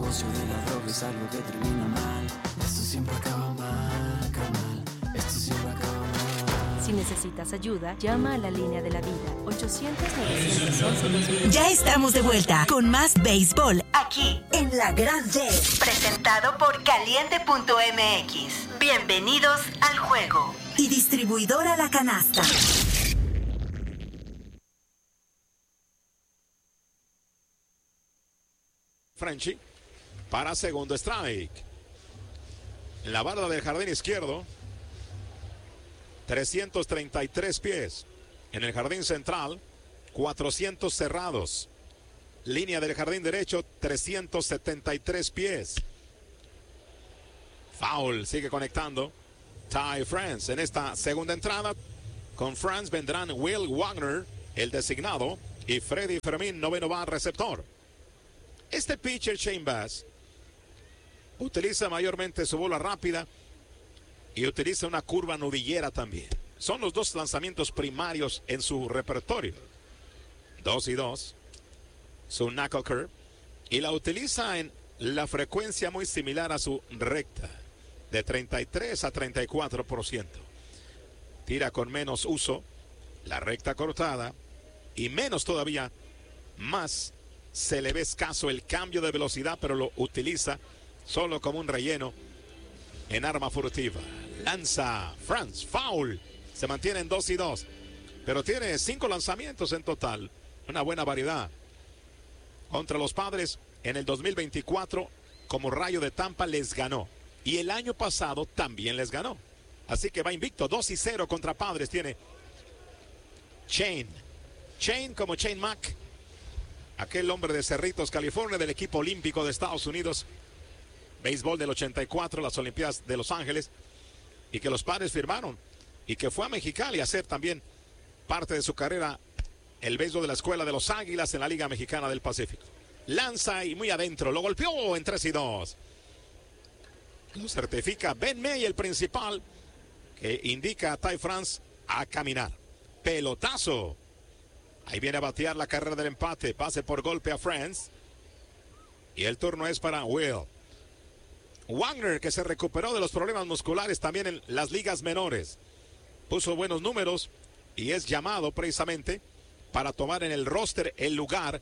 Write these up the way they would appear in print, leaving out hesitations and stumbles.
negocio de la droga es algo que termina mal. Esto siempre acaba mal, carnal. Esto siempre acaba mal. Si necesitas ayuda, llama a la línea de la vida, 800-911-2000. Ya estamos de vuelta con más béisbol aquí en La Grande. Presentado por Caliente.mx. Bienvenidos al juego. Y distribuidora La Canasta. Frenchy para segundo strike. En la barda del jardín izquierdo, 333 pies. En el jardín central, 400 cerrados. Línea del jardín derecho, 373 pies. Foul, sigue conectando Ty France. En esta segunda entrada, con France vendrán Will Wagner, el designado, y Freddy Fermín, noveno bat receptor. Este pitcher, Shane Baz, utiliza mayormente su bola rápida y utiliza una curva nudillera también. Son los dos lanzamientos primarios en su repertorio. 2-2. Su knuckle curve. Y la utiliza en la frecuencia muy similar a su recta. De 33 a 34%. Tira con menos uso. La recta cortada. Y menos todavía. Más se le ve escaso el cambio de velocidad. Pero lo utiliza solo como un relleno en arma furtiva. Lanza France, foul. Se mantiene en 2-2. Pero tiene 5 lanzamientos en total. Una buena variedad. Contra los Padres en el 2024, como Rayo de Tampa, les ganó. Y el año pasado también les ganó. Así que va invicto. 2-0 contra Padres tiene Shane. Shane como Shane Mack. Aquel hombre de Cerritos, California, del equipo olímpico de Estados Unidos. Béisbol del 84, las Olimpiadas de Los Ángeles. Y que los Padres firmaron. Y que fue a Mexicali a hacer también parte de su carrera el béisbol de la Escuela de los Águilas en la Liga Mexicana del Pacífico. Lanza y muy adentro, lo golpeó en 3-2. Lo certifica Ben May, el principal, que indica a Ty France a caminar. Pelotazo. Ahí viene a batear la carrera del empate. Pase por golpe a France. Y el turno es para Will Wagner, que se recuperó de los problemas musculares también en las ligas menores. Puso buenos números y es llamado precisamente para tomar en el roster el lugar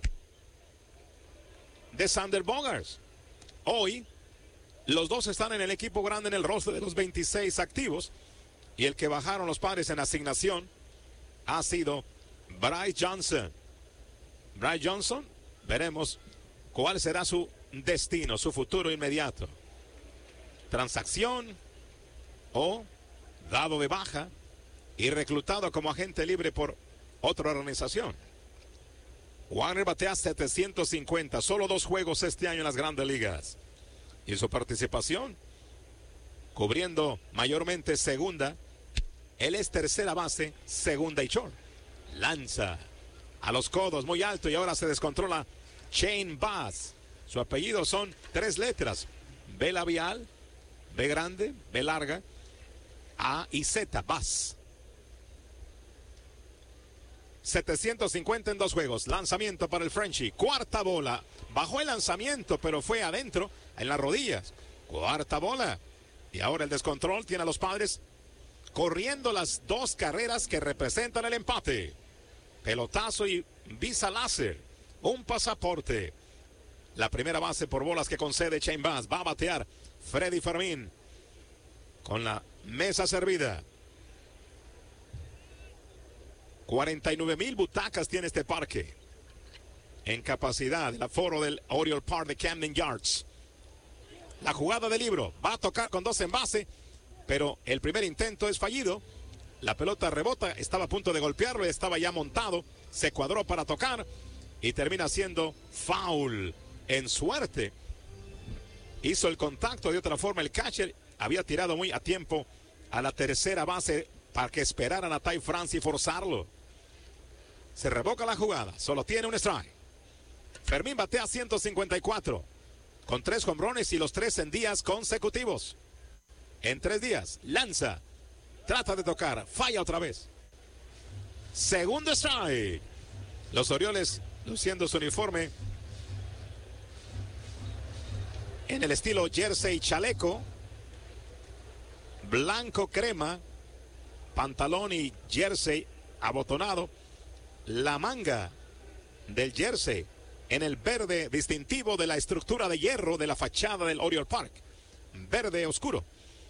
de Sander Bogaerts. Hoy los dos están en el equipo grande en el roster de los 26 activos, y el que bajaron los Padres en asignación ha sido Bryce Johnson. Bryce Johnson, veremos cuál será su destino, su futuro inmediato. Transacción o dado de baja y reclutado como agente libre por otra organización. Wagner batea 750, solo 2 juegos este año en las Grandes Ligas. Y su participación, cubriendo mayormente segunda, él es tercera base, segunda y short. Lanza a los codos muy alto y ahora se descontrola Shane Baz. Su apellido son 3 letras: B labial, B grande, B larga, A y Z, Baz. 750 en 2 juegos. Lanzamiento para el Frenchy. Cuarta bola. Bajó el lanzamiento, pero fue adentro, en las rodillas. Cuarta bola. Y ahora el descontrol tiene a los Padres corriendo las 2 carreras que representan el empate. Pelotazo y visa láser. Un pasaporte. La primera base por bolas que concede Shane Baz. Va a batear Freddy Fermín con la mesa servida. 49,000 butacas tiene este parque en capacidad, el aforo del Oriole Park de Camden Yards. La jugada del libro, va a tocar con 2 en base, pero el primer intento es fallido. La pelota rebota, estaba a punto de golpearlo, estaba ya montado, se cuadró para tocar y termina siendo foul. En suerte hizo el contacto, de otra forma el catcher había tirado muy a tiempo a la tercera base para que esperaran a Ty France y forzarlo. Se revoca la jugada, solo tiene un strike. Fermín batea 154 con 3 jonrones y los 3 en días consecutivos. En 3 días, lanza, trata de tocar, falla otra vez. Segundo strike. Los Orioles, luciendo su uniforme en el estilo jersey chaleco, blanco crema, pantalón y jersey abotonado, la manga del jersey en el verde distintivo de la estructura de hierro de la fachada del Oriole Park, verde oscuro.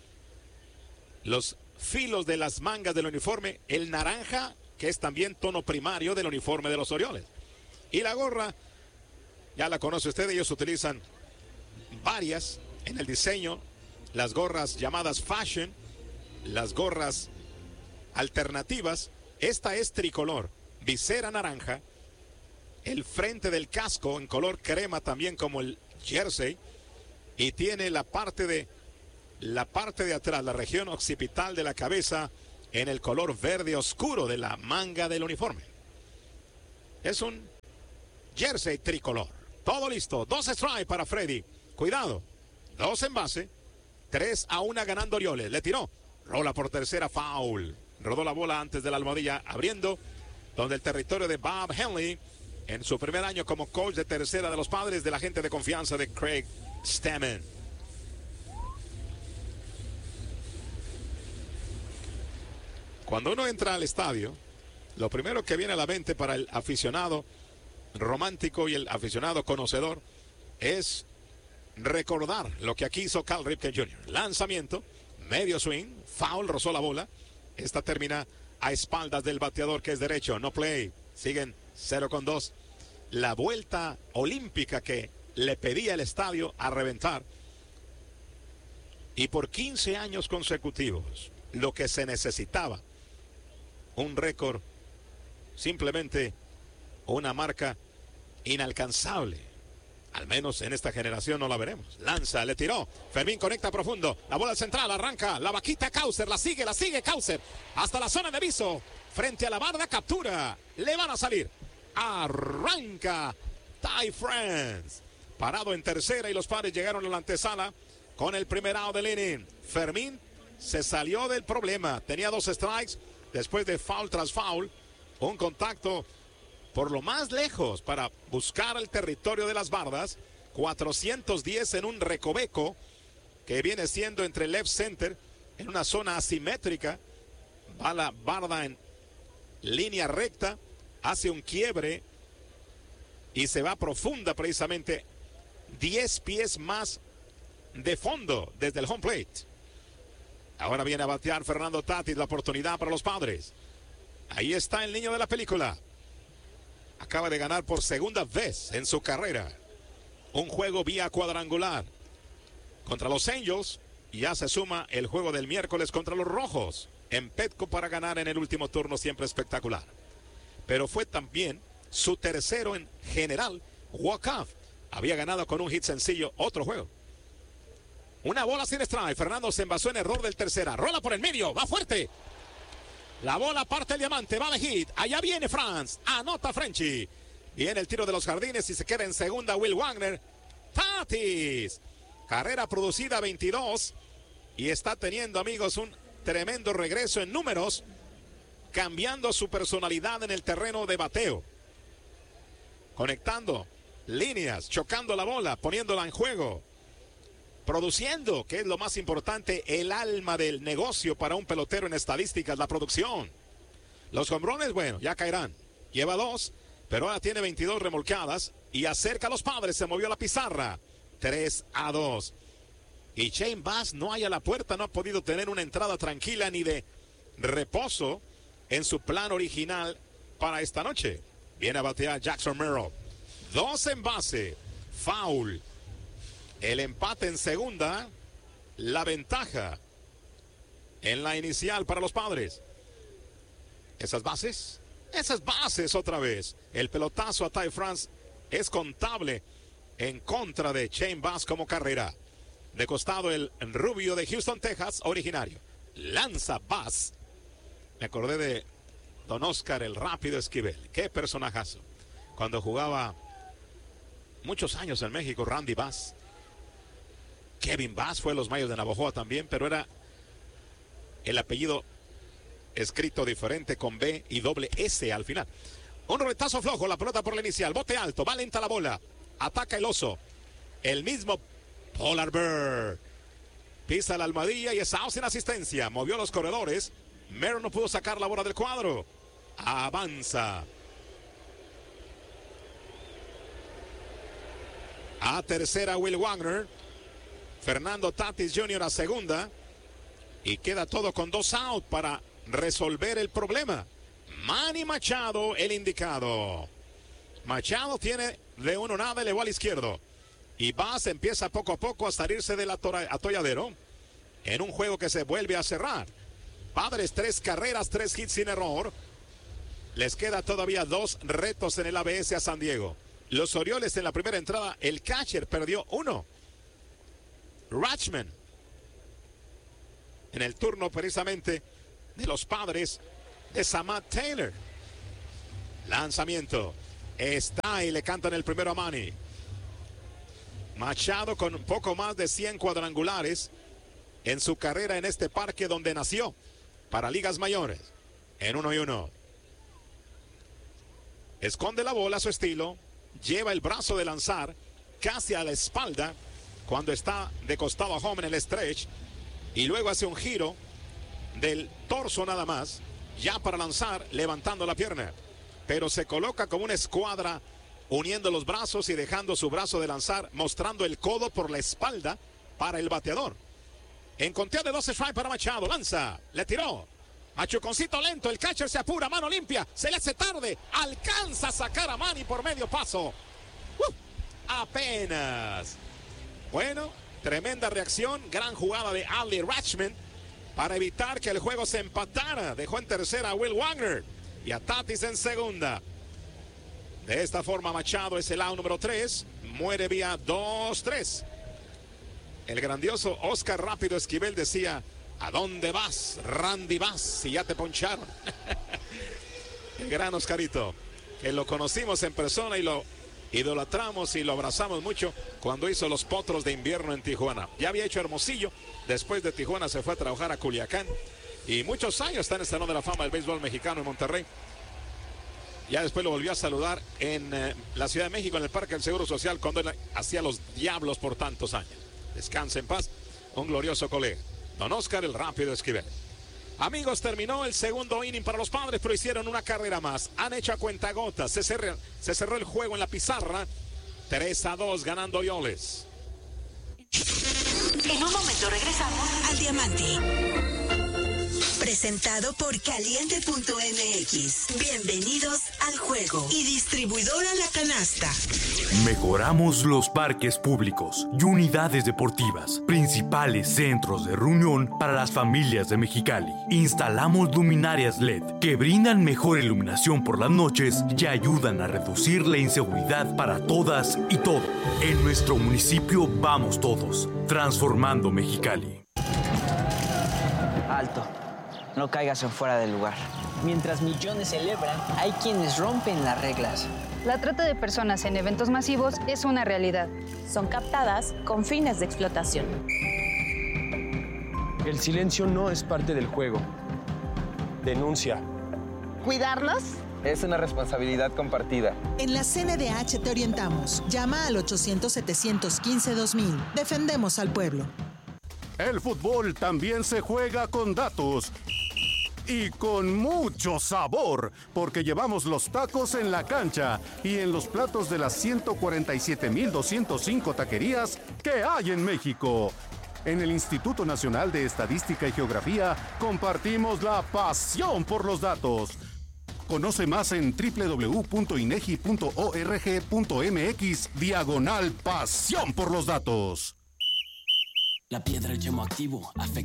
Los filos de las mangas del uniforme, el naranja, que es también tono primario del uniforme de los Orioles. Y la gorra, ya la conoce usted, ellos utilizan varias en el diseño, las gorras llamadas fashion, las gorras alternativas. Esta es tricolor, visera naranja, el frente del casco en color crema también como el jersey, y tiene la parte de atrás, la región occipital de la cabeza, en el color verde oscuro de la manga del uniforme. Es un jersey tricolor. Todo listo. 2 strikes para Freddy. Cuidado. 2 en base. 3-1 ganando Orioles. Le tiró. Rola por tercera, foul. Rodó la bola antes de la almohadilla, abriendo donde el territorio de Bob Henley en su primer año como coach de tercera de los Padres, de la gente de confianza de Craig Stammen. Cuando uno entra al estadio, lo primero que viene a la mente para el aficionado romántico y el aficionado conocedor es recordar lo que aquí hizo Cal Ripken Jr. Lanzamiento, medio swing, foul, rozó la bola. Esta termina a espaldas del bateador, que es derecho, no play. Siguen 0-2. La vuelta olímpica que le pedía el estadio a reventar. Y por 15 años consecutivos, lo que se necesitaba, un récord, simplemente una marca inalcanzable. Al menos en esta generación no la veremos. Lanza, le tiró. Fermín conecta profundo. La bola central arranca. La vaquita Causer. La sigue Causer. Hasta la zona de viso. Frente a la barda, captura. Le van a salir. Arranca Ty France. Parado en tercera y los Padres llegaron a la antesala con el primer out del inning. Fermín se salió del problema. Tenía 2 strikes. Después de foul tras foul, un contacto por lo más lejos para buscar el territorio de las bardas. 410 en un recoveco que viene siendo entre left center, en una zona asimétrica. Va la barda en línea recta, hace un quiebre y se va profunda, precisamente 10 pies más de fondo desde el home plate. Ahora viene a batear Fernando Tatis, la oportunidad para los Padres. Ahí está el niño de la película. Acaba de ganar por segunda vez en su carrera un juego vía cuadrangular contra los Angels, y ya se suma el juego del miércoles contra los Rojos en Petco para ganar en el último turno, siempre espectacular. Pero fue también su tercero en general walk-off. Había ganado con un hit sencillo otro juego. Una bola sin strike. Fernando se envasó en error del tercera. Rola por el medio. Va fuerte. La bola parte el diamante. Va de hit. Allá viene France. Anota Frenchy. Viene el tiro de los jardines y se queda en segunda Will Wagner. Tatis. Carrera producida 22. Y está teniendo, amigos, un tremendo regreso en números. Cambiando su personalidad en el terreno de bateo. Conectando líneas. Chocando la bola. Poniéndola en juego. Produciendo, que es lo más importante, el alma del negocio para un pelotero en estadísticas, la producción. Los hombrones, bueno, ya caerán. Lleva 2, pero ahora tiene 22 remolcadas y acerca a los Padres. Se movió la pizarra. 3-2. Y Shane Baz no hay a la puerta, no ha podido tener una entrada tranquila ni de reposo en su plan original para esta noche. Viene a batear Jackson Merrill. 2 en base. Foul. El empate en segunda, la ventaja en la inicial para los Padres. Esas bases otra vez. El pelotazo a Ty France es contable en contra de Shane Baz como carrera. De costado el rubio de Houston, Texas, originario. Lanza Baz. Me acordé de Don Oscar, el rápido Esquivel. Qué personajazo. Cuando jugaba muchos años en México, Randy Baz. Kevin Baz fue a los Mayos de Navojoa también, pero era el apellido escrito diferente con B y doble S al final. Un roletazo flojo, la pelota por la inicial, bote alto, va lenta la bola, ataca el oso. El mismo Polar Bear pisa la almohadilla y es out sin asistencia. Movió los corredores. Mero no pudo sacar la bola del cuadro. Avanza. A tercera Will Wagner. Fernando Tatis Jr. a segunda. Y queda todo con 2 out para resolver el problema. Manny Machado el indicado. Machado tiene de 1-0, le va al izquierdo. Y Bass empieza poco a poco a salirse del atolladero. En un juego que se vuelve a cerrar. Padres 3 carreras, 3 hits sin error. Les queda todavía 2 retos en el ABS a San Diego. Los Orioles en la primera entrada, el catcher perdió 1. Rutschman. En el turno precisamente de los Padres de Samad Taylor. Lanzamiento. Está y le cantan el primero a Manny. Machado con un poco más de 100 cuadrangulares en su carrera en este parque donde nació para ligas mayores. En 1-1. Esconde la bola a su estilo. Lleva el brazo de lanzar casi a la espalda cuando está de costado a home en el stretch. Y luego hace un giro del torso nada más. Ya para lanzar levantando la pierna. Pero se coloca como una escuadra uniendo los brazos y dejando su brazo de lanzar, mostrando el codo por la espalda para el bateador. En conteo de 12 strike para Machado, lanza, le tiró. Machuconcito lento, el catcher se apura, mano limpia, se le hace tarde, alcanza a sacar a Manny por medio paso. Apenas. Bueno, tremenda reacción, gran jugada de Adley Rutschman para evitar que el juego se empatara. Dejó en tercera a Will Wagner y a Tatis en segunda. De esta forma Machado es el out número 3. Muere vía 2-3. El grandioso Oscar Rápido Esquivel decía: ¿a dónde vas, Randy Bass, si ya te poncharon? El gran Oscarito, que lo conocimos en persona y lo idolatramos y lo abrazamos mucho cuando hizo los Potros de invierno en Tijuana. Ya había hecho Hermosillo, después de Tijuana se fue a trabajar a Culiacán y muchos años está en el Salón de la Fama del Béisbol Mexicano en Monterrey. Ya después lo volvió a saludar en la Ciudad de México, en el Parque del Seguro Social, cuando él hacía los Diablos por tantos años. Descanse en paz, un glorioso colega. Don Oscar el Rápido Esquivel. Amigos, terminó el segundo inning para los Padres, pero hicieron una carrera más. Han hecho a cuentagotas. Se cerró el juego en la pizarra. 3-2 ganando Orioles. En un momento regresamos al Diamante. Presentado por Caliente.mx. Bienvenidos al juego. Y distribuidora La Canasta. Mejoramos los parques públicos y unidades deportivas, principales centros de reunión para las familias de Mexicali. Instalamos luminarias LED que brindan mejor iluminación por las noches y ayudan a reducir la inseguridad para todas y todos. En nuestro municipio vamos todos, transformando Mexicali. Alto. No caigas en fuera del lugar. Mientras millones celebran, hay quienes rompen las reglas. La trata de personas en eventos masivos es una realidad. Son captadas con fines de explotación. El silencio no es parte del juego. Denuncia. ¿Cuidarnos? Es una responsabilidad compartida. En la CNDH te orientamos. Llama al 800-715-2000. Defendemos al pueblo. El fútbol también se juega con datos. Y con mucho sabor, porque llevamos los tacos en la cancha y en los platos de las 147,205 taquerías que hay en México. En el Instituto Nacional de Estadística y Geografía compartimos la pasión por los datos. Conoce más en www.inegi.org.mx/pasión por los datos. La piedra, el yemo activo, afecta